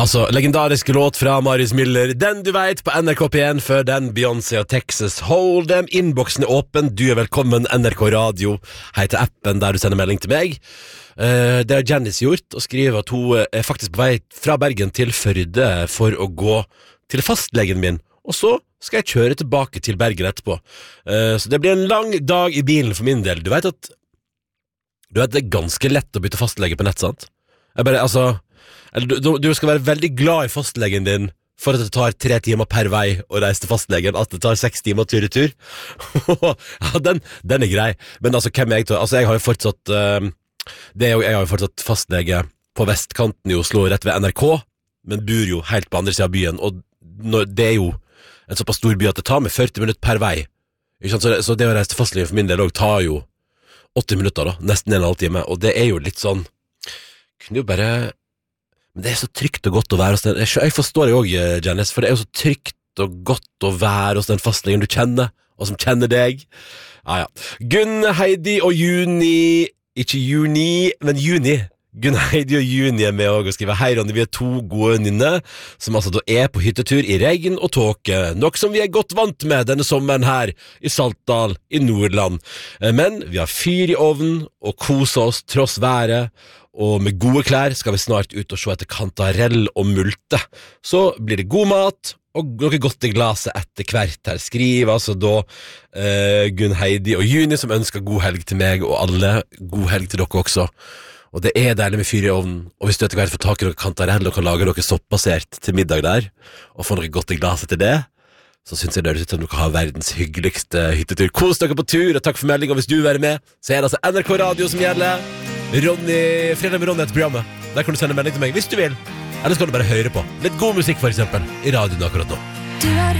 Altså, legendarisk låt fra Marius Müller. Den du vet på NRK P1 før den Beyoncé og Texas Hold'em. Innboksen er åpen, du er velkommen. NRK Radio heter appen der du sender melding til meg. Det har Janice gjort, og skriver at hun er faktisk på vei fra Bergen til Førde for å gå til fastlegen min. Og så skal jeg kjøre tilbake til Bergen etterpå. Så det blir en lang dag i bilen for min del. Du vet det er ganske lett å bytte fastlege på nett, sant? Du skal være veldig glad i fastlegen din for at det tar 3 timer per vei å reise til fastlegen, at det tar 6 timer tur-retur. Ja, den er grei. Men altså, hvem er jeg til? Altså, jeg har jo fortsatt jeg har jo fortsatt fastlege på vestkanten i Oslo, rett ved NRK, men bor jo helt på andre siden av byen, og det er jo en såpass stor by at det tar meg 40 minutter per vei. Ikke sant? Så det å reise til fastlegen for min del også tar jo 80 minutter da, nesten 1,5 time, og det er jo litt sånn, kunne jo bare... Men det er så trygt og godt å være hos den. Jeg forstår det også, Janice, for det er jo så trygt og godt å være hos den fastlegen du kjenner, og som kjenner deg. Ja. Gunn, Heidi og Juni, ikke Juni, men Juni. Gunn, Heidi og Juni er med og skriver: Hei Ronny, vi er 2 gode venninner som altså da er på hyttetur i regn og tåke, nok som vi er godt vant med denne sommeren her i Saltdal i Nordland. Men vi har fyr i ovnen og koser oss tross været, og med gode klær skal vi snart ut og se etter kantarell og multe. Så blir det god mat og noe godt i glaset etter hvert her. Skriv altså da Gunn, Heidi og Juni, som ønsker god helg til meg og alle. God helg til dere også. Og det er deilig med fyr i ovnen, og hvis du etter hvert får tak i noe kantarell og kan lage noe soppbasert til middag der, og få noe godt i glaset til det, så synes jeg det høres ut som dere har verdens hyggeligste hyttetur. Kos dere på tur, og takk for melding, og hvis du vil være med, så er det altså NRK Radio som gjelder. Fredag med Ronny heter programmet. Der kan du sende melding til meg hvis du vil. Eller skal du bare høre på litt god musikk for eksempel i radioen akkurat nå. Du har